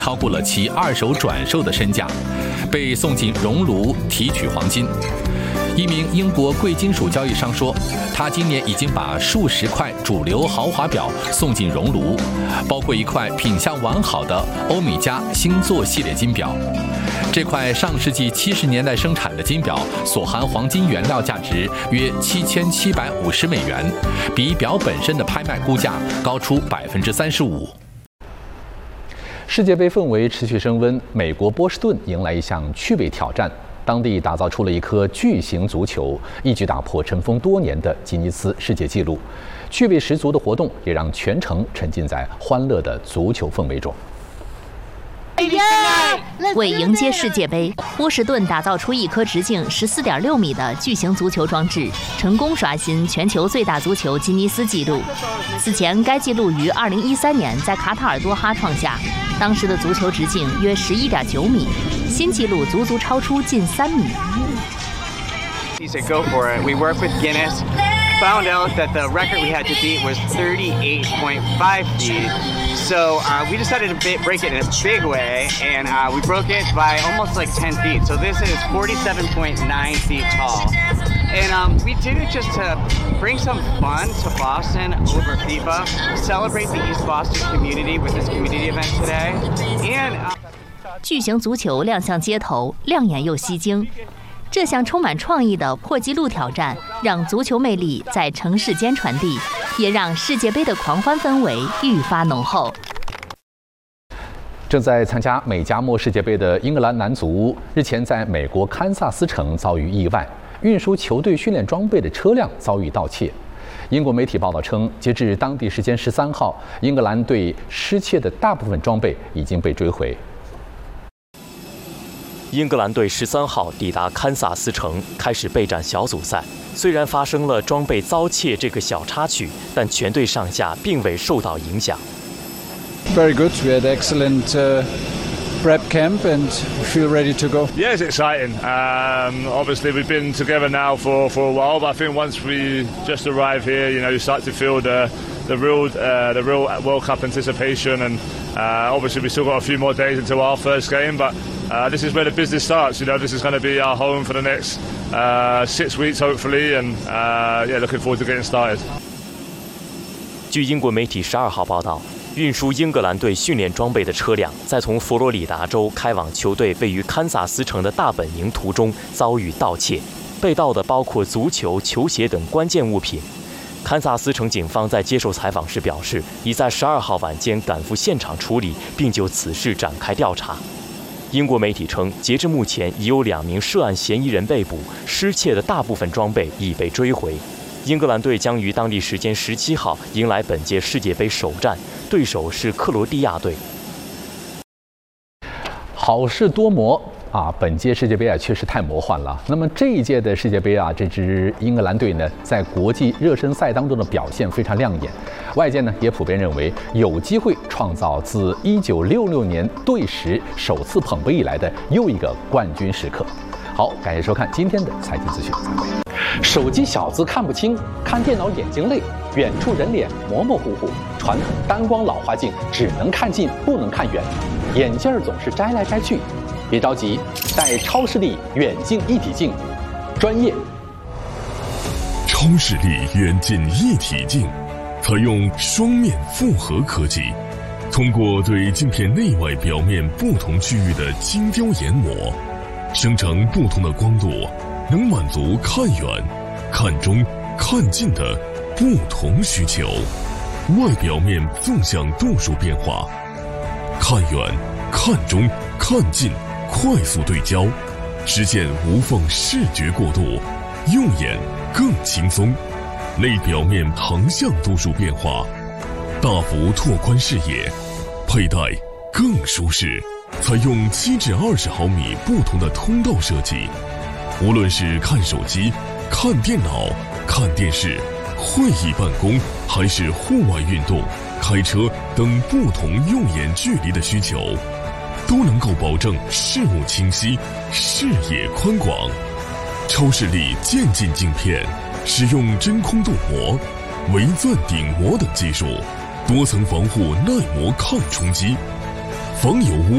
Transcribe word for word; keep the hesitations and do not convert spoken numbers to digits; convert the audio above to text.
超过了其二手转售的身价，被送进熔炉提取黄金。一名英国贵金属交易商说，他今年已经把数十块主流豪华表送进熔炉，包括一块品相完好的欧米茄星座系列金表。这块上世纪七十年代生产的金表所含黄金原料价值约七千七百五十美元，比表本身的拍卖估价高出百分之三十五。世界杯氛围持续升温，美国波士顿迎来一项趣味挑战，当地打造出了一颗巨型足球，一举打破尘封多年的吉尼斯世界纪录。趣味十足的活动也让全城沉浸在欢乐的足球氛围中。 为迎接世界杯，波士顿打造出一颗直径十四点六米的巨型足球装置，成功刷新全球最大足球吉尼斯纪录。此前，该纪录于二零一三年在卡塔尔多哈创下，当时的足球直径约十一点九米，新纪录足足超出近三米。 He said, "Go for it." We worked with Guinness. Found out that the record we had to beat was thirty-eight point five feet. So uh, we decided to break it in a big way, and uh, we broke it by almost like ten feet. So this is forty-seven point nine feet tall. And um, we did it just to bring some fun to Boston over FIFA, celebrate the East Boston community with this community event today. And uh, 巨型足球亮相街头，亮眼又吸睛。这项充满创意的破纪录挑战，让足球魅力在城市间传递，也让世界杯的狂欢氛围愈发浓厚。 正在参加美加墨世界杯的英格兰男足，日前在美国堪萨斯城遭遇意外，运输球队训练装备的车辆遭遇盗窃。英国媒体报道称，截至当地时间十三号，英格兰队失窃的大部分装备已经被追回。 英格兰队十三号抵达堪萨斯城，开始备战小组赛。虽然发生了装备遭窃这个小插曲，但全队上下并未受到影响。 Very good. We had excellent uh, prep camp, and we feel ready to go. Yeah, it's exciting. Um, obviously, we've been together now for, for a while, but I think once we just arrive here, you know, you start to feel the the real uh, the real World Cup anticipation, and uh, obviously we still got a few more days until our first game, but. Uh, this is where the business starts. You know, this is going to be our home for the next uh, six weeks, hopefully, and uh, yeah, looking forward to getting started. 据英国媒体十二号报道，运输英格兰队训练装备的车辆在从佛罗里达州开往球队位于堪萨斯城的大本营途中遭遇盗窃，被盗的包括足球、球鞋等关键物品。堪萨斯城警方在接受采访时表示，已在十二号晚间赶赴现场处理，并就此事展开调查。英国媒体称，截至目前已有两名涉案嫌疑人被捕，失窃的大部分装备已被追回。英格兰队将于当地时间十七号迎来本届世界杯首战，对手是克罗地亚队。 好事多磨啊，本届世界杯啊确实太魔幻了。那么这一届的世界杯啊，这支英格兰队呢，在国际热身赛当中的表现非常亮眼，外界呢也普遍认为有机会创造自一九六六年队史首次捧杯以来的又一个冠军时刻。好，感谢收看今天的财经资讯，再会。手机小字看不清，看电脑眼睛累，远处人脸模模糊糊，传统单光老花镜只能看近不能看远，眼镜儿总是摘来摘去。别着急，戴超视力远近一体镜，专业。 超视力远近一体镜采用双面复合科技，通过对镜片内外表面不同区域的精雕研磨，生成不同的光度，能满足看远、看中、看近的不同需求。外表面纵向度数变化，看远、看中、看近。快速对焦，实现无缝视觉过渡，用眼更轻松。内表面横向度数变化，大幅拓宽视野，佩戴更舒适。采用七至二十毫米不同的通道设计，无论是看手机、看电脑、看电视、会议办公，还是户外运动、开车等不同用眼距离的需求。都能够保证视物清晰、视野宽广。超视力渐进镜片使用真空镀膜、微钻顶膜等技术，多层防护耐磨抗冲击，防油污。